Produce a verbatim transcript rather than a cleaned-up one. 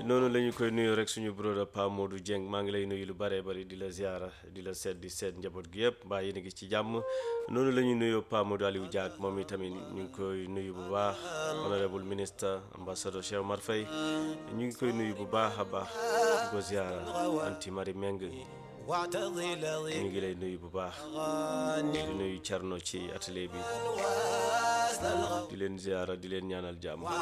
noonu la ñu koy nuyu rek suñu broda Pa Modou Dieng maa ngi lay nuyu lu bare bari di la ziara di la seet di seet njaboot gi yëpp mbaa yéen a ngi ci jàmm noonu la ñu nuyoo Pa Modou Aliou Diak moom itamit ñu ngi koy nuyu bu baax honorable ministre ambassadeur Cheikh Omar Faye ñu ngi koy nuyu bu baax a baax di ko ziara anti Marie Meng ñu ngi lay nuyu bu baax di nuyu Thierno ci atelier bi di leen ziara di leen ñaanal jàmm